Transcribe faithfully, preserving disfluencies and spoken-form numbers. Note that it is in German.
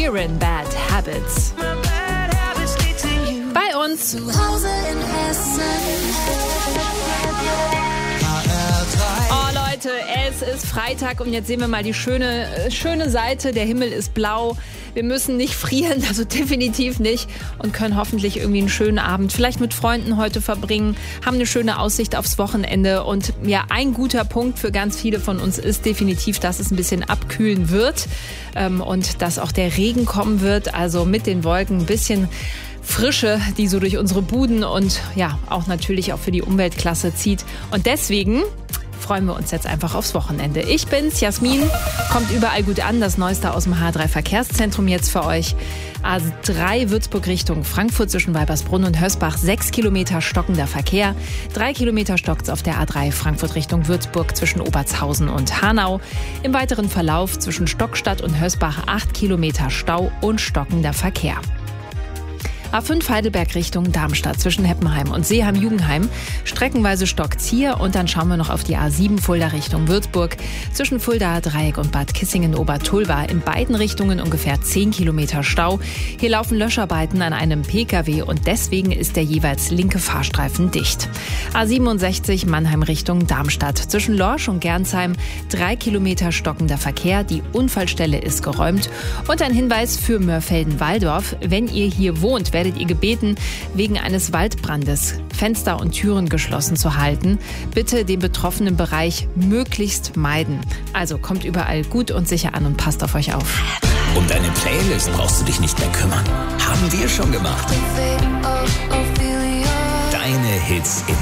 Sheeran, Bad Habits. Bei uns Zu Hause in Hessen. Oh Leute, es ist Freitag und jetzt sehen wir mal die schöne, schöne Seite. Der Himmel ist blau. Wir müssen nicht frieren, also definitiv nicht. Und können hoffentlich irgendwie einen schönen Abend vielleicht mit Freunden heute verbringen. Haben eine schöne Aussicht aufs Wochenende. Und ja, ein guter Punkt für ganz viele von uns ist definitiv, dass es ein bisschen abkühlen wird. Ähm, und dass auch der Regen kommen wird. Also mit den Wolken ein bisschen Frische, die so durch unsere Buden und ja, auch natürlich auch für die Umweltklasse zieht. Und deswegen freuen wir uns jetzt einfach aufs Wochenende. Ich bin's, Jasmin, kommt überall gut an. Das Neueste aus dem H drei Verkehrszentrum jetzt für euch. A drei Würzburg Richtung Frankfurt zwischen Weibersbrunn und Hösbach. Sechs Kilometer stockender Verkehr. Drei Kilometer stockt's auf der A drei Frankfurt Richtung Würzburg zwischen Obertshausen und Hanau. Im weiteren Verlauf zwischen Stockstadt und Hösbach acht Kilometer Stau und stockender Verkehr. A fünf Heidelberg Richtung Darmstadt zwischen Heppenheim und Seeheim-Jugendheim. Streckenweise stockt's hier und dann schauen wir noch auf die A sieben Fulda Richtung Würzburg. Zwischen Fuldaer Dreieck und Bad Kissingen-Obertulba in beiden Richtungen ungefähr zehn Kilometer Stau. Hier laufen Löscharbeiten an einem Pkw und deswegen ist der jeweils linke Fahrstreifen dicht. A siebenundsechzig Mannheim Richtung Darmstadt. Zwischen Lorsch und Gernsheim drei Kilometer stockender Verkehr. Die Unfallstelle ist geräumt. Und ein Hinweis für Mörfelden-Walldorf. Wenn ihr hier wohnt, werdet ihr gebeten, wegen eines Waldbrandes Fenster und Türen geschlossen zu halten. Bitte den betroffenen Bereich möglichst meiden. Also kommt überall gut und sicher an und passt auf euch auf. Um deine Playlist brauchst du dich nicht mehr kümmern. Haben wir schon gemacht. Deine Hits in